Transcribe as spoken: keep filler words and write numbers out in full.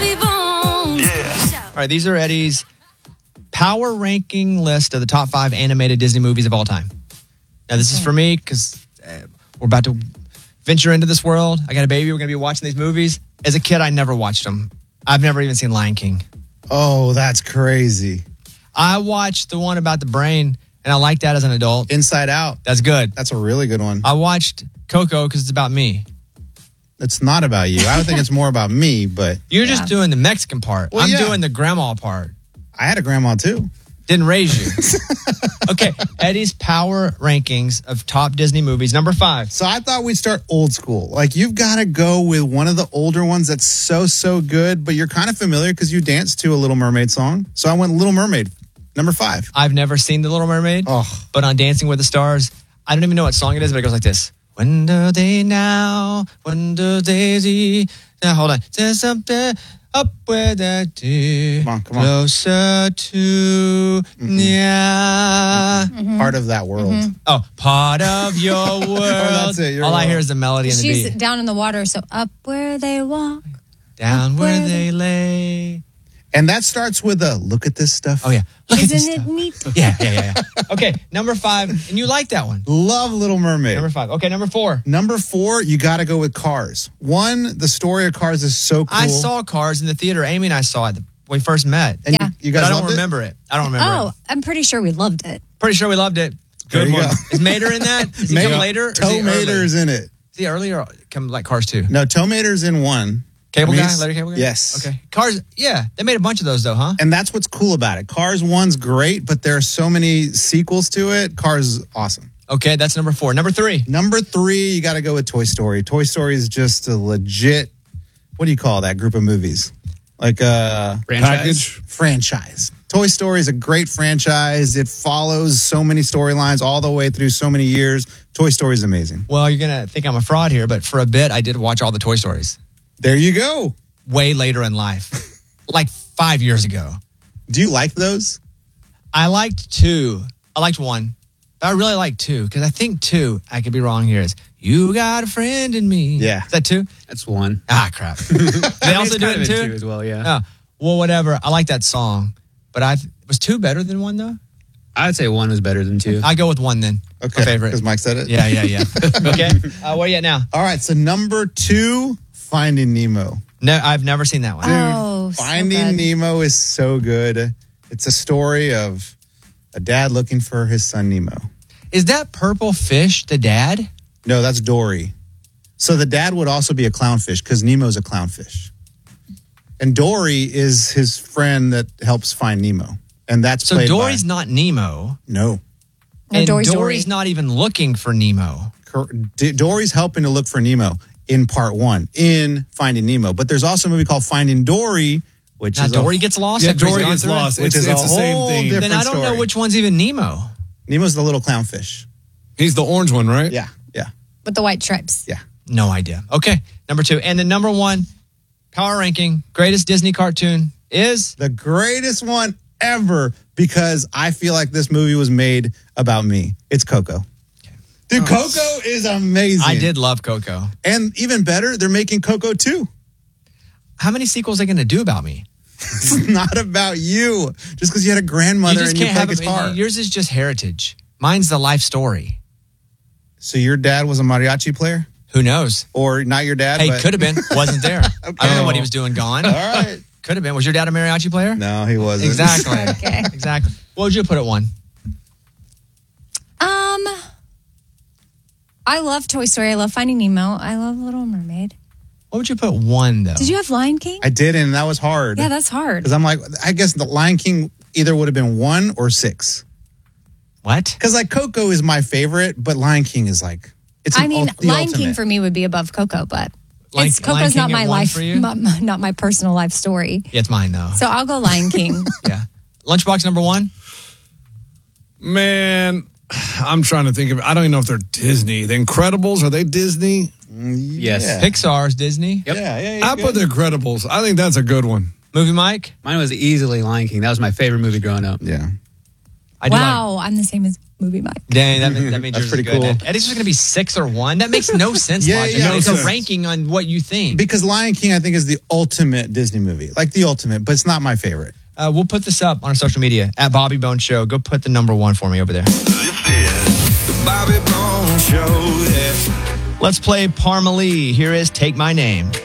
All right, these are Eddie's power ranking list of the top five animated Disney movies of all time. Now, this is for me because uh, we're about to venture into this world. I got a baby. We're going to be watching these movies. As a kid, I never watched them. I've never even seen Lion King. Oh, that's crazy. I watched the one about the brain, and I liked that as an adult. Inside Out. That's good. That's a really good one. I watched Coco because it's about me. It's not about you. I would think it's more about me, but... You're just doing the Mexican part. Well, I'm yeah. doing the grandma part. I had a grandma, too. Didn't raise you. Okay, Eddie's power rankings of top Disney movies. Number five. So I thought we'd start old school. Like, you've got to go with one of the older ones that's so, so good, but you're kind of familiar because you danced to a Little Mermaid song. So I went Little Mermaid, number five. I've never seen The Little Mermaid, oh. but on Dancing with the Stars, I don't even know what song it is, but it goes like this. When do they now? When do they see? Now, hold on. There's something up where that do. Come on, come on. Closer to Mm-hmm. yeah. Mm-hmm. Part of that world. Mm-hmm. Oh, part of your world. Oh, that's it. You're All I wrong. hear is the melody and the She's beat. down in the water, so up where they walk. Down where, where they lay. And that starts with a look at this stuff. Oh, yeah. Look at this Isn't it stuff. neat? Yeah, yeah, yeah, yeah. Okay, number five. And you like that one. Love Little Mermaid. Number five. Okay, number four. Number four, you got to go with Cars. One, the story of Cars is so cool. I saw Cars in the theater. Amy and I saw it when we first met. And Yeah. you, you But guys I don't loved it? remember it? I don't remember Oh, it. I'm pretty sure we loved it. Pretty sure we loved it. There Good you one. go. Is Mater in that? Does he Mater- come later? Or is he Toe early? Mater's in it. Is he early or come like Cars two? No, Toe Mater's in one. Cable I mean, guy? he's- Later cable guy? Yes. Okay. Cars, yeah. They made a bunch of those though, huh? And that's what's cool about it. Cars one's great, but there are so many sequels to it. Cars is awesome. Okay, that's number four. Number three. Number three, you got to go with Toy Story. Toy Story is just a legit, what do you call that group of movies? Like a Franchise? franchise. Toy Story is a great franchise. It follows so many storylines all the way through so many years. Toy Story is amazing. Well, you're going to think I'm a fraud here, but for a bit, I did watch all the Toy Stories. There you go. Way later in life. Like five years ago. Do you like those? I liked two. I liked one. But I really liked two because I think two, I could be wrong here, is You Got a Friend in Me. Yeah. Is that two? That's one. Ah, crap. They also do it in two? as well, yeah. Oh, well, whatever. I like that song. But I was two better than one, though? I'd say one is better than two. I go with one then. Okay. My favorite. Because Mike said it? Yeah, yeah, yeah. Okay. Uh, where are you at now? All right. So number two, Finding Nemo. No, I've never seen that one. Oh, so Finding good. Nemo is so good. It's a story of a dad looking for his son Nemo. Is that purple fish the dad? No, that's Dory. So the dad would also be a clownfish because Nemo's a clownfish. And Dory is his friend that helps find Nemo. And that's So played Dory's by... not Nemo. No. No, And Dory's Dory's Dory. not even looking for Nemo. Cor- D- Dory's helping to look for Nemo in part one, in Finding Nemo. But there's also a movie called Finding Dory, which Now is Dory a, gets lost. Yeah, after he's Dory gone gets through it? lost. which It's, is it's a the same whole thing. different Then I don't know story. which one's even Nemo. Nemo's the little clownfish. He's the orange one, right? Yeah, yeah, With the white stripes. yeah. No idea. Okay, number two. And the number one power ranking, greatest Disney cartoon is... The greatest one ever because I feel like this movie was made about me. It's Coco. Dude, Coco is amazing. I did love Coco. And even better, they're making Coco two. How many sequels are they going to do about me? It's not about you. Just because you had a You grandmother just and you can't play have guitar. a, yours is just heritage. Mine's the life story. So your dad was a mariachi player? Who knows? Or not your dad, Hey, but... could have been. Wasn't there. I don't know what he was doing gone. All right. Could have been. Was your dad a mariachi player? No, he wasn't. Exactly. Okay. Exactly. What would you put at one? Um, I love Toy Story. I love Finding Nemo. I love Little Mermaid. What would you put one, though? Did you have Lion King? I did, and that was hard. Yeah, that's hard. Because I'm like, I guess the Lion King either would have been one or six. What? Because like Coco is my favorite, but Lion King is like, it's I an mean, ul- the Lion ultimate. King for me would be above Coco, but Lion- it's Lion Coco's King not at my one life, for you? not, not my personal life story. Yeah, it's mine, though. So I'll go Lion King. Yeah. Lunchbox number one? Man, I'm trying to think of I don't even know if they're Disney. The Incredibles, are they Disney? Yes. Yeah. Pixar's Disney. Yep. Yeah, yeah, yeah. I put The Incredibles. I think that's a good one. Movie Mike? Mine was easily Lion King. That was my favorite movie growing up. Yeah. I do wow, I'm the same as Movie Mike. Like, dang, that, that means That's yours pretty is good. cool. Eddie's just going to be six or one. That makes no sense. Yeah, Logic. yeah, It's no a sense. ranking on what you think. Because Lion King, I think, is the ultimate Disney movie. Like the ultimate, but it's not my favorite. Uh, we'll put this up on our social media at Bobby Bone Show. Go put the number one for me over there. This is the Bobby Bone Show. Yeah. Let's play Parmalee. Here is Take My Name.